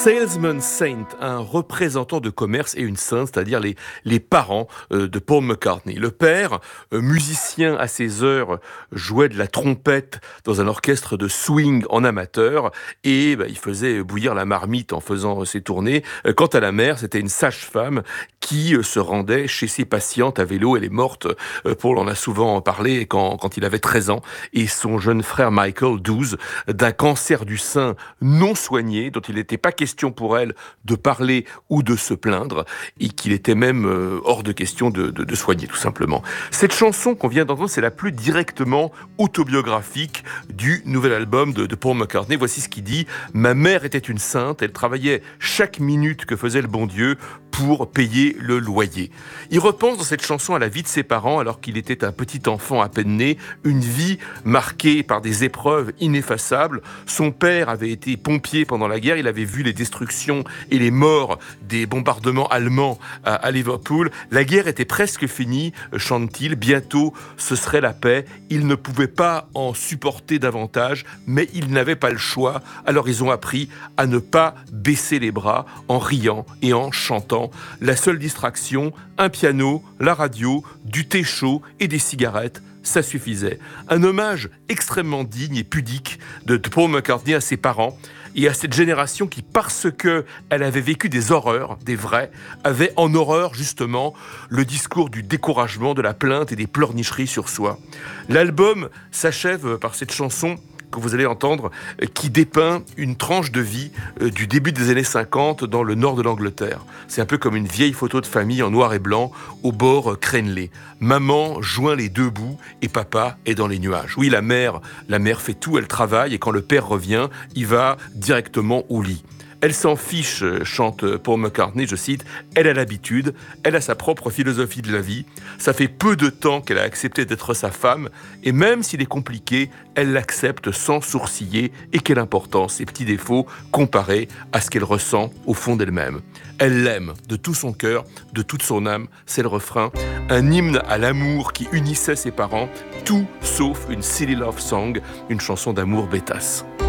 Salesman Saint, un représentant de commerce et une sainte, c'est-à-dire les parents de Paul McCartney. Le père, musicien à ses heures, jouait de la trompette dans un orchestre de swing en amateur et il faisait bouillir la marmite en faisant ses tournées. Quant à la mère, c'était une sage-femme qui se rendait chez ses patientes à vélo. Elle est morte, Paul en a souvent parlé, quand il avait 13 ans. Et son jeune frère Michael, 12, d'un cancer du sein non soigné, dont il n'était pas question pour elle de parler ou de se plaindre, et qu'il était même hors de question de soigner, tout simplement. Cette chanson qu'on vient d'entendre, c'est la plus directement autobiographique du nouvel album de Paul McCartney. Voici ce qu'il dit: « Ma mère était une sainte, elle travaillait chaque minute que faisait le bon Dieu pour payer le loyer. » Il repense dans cette chanson à la vie de ses parents alors qu'il était un petit enfant à peine né, une vie marquée par des épreuves ineffaçables. Son père avait été pompier pendant la guerre, il avait vu les destructions et les morts des bombardements allemands à Liverpool. La guerre était presque finie, chante-t-il, bientôt ce serait la paix. Il ne pouvait pas en supporter davantage, mais il n'avait pas le choix. Alors ils ont appris à ne pas baisser les bras en riant et en chantant. La seule distraction, un piano, la radio, du thé chaud et des cigarettes, ça suffisait. Un hommage extrêmement digne et pudique de Paul McCartney à ses parents et à cette génération qui, parce que elle avait vécu des horreurs, des vraies, avait en horreur justement le discours du découragement, de la plainte et des pleurnicheries sur soi. L'album s'achève par cette chanson que vous allez entendre, qui dépeint une tranche de vie du début des années 50 dans le nord de l'Angleterre. C'est un peu comme une vieille photo de famille en noir et blanc au bord crénelé. Maman joint les deux bouts et papa est dans les nuages. Oui, la mère fait tout, elle travaille et quand le père revient, il va directement au lit. Elle s'en fiche, chante Paul McCartney, je cite, « Elle a l'habitude, elle a sa propre philosophie de la vie. Ça fait peu de temps qu'elle a accepté d'être sa femme, et même s'il est compliqué, elle l'accepte sans sourciller. Et quelle importance, ses petits défauts, comparés à ce qu'elle ressent au fond d'elle-même. Elle l'aime de tout son cœur, de toute son âme. » C'est le refrain, un hymne à l'amour qui unissait ses parents, tout sauf une silly love song, une chanson d'amour bêtasse.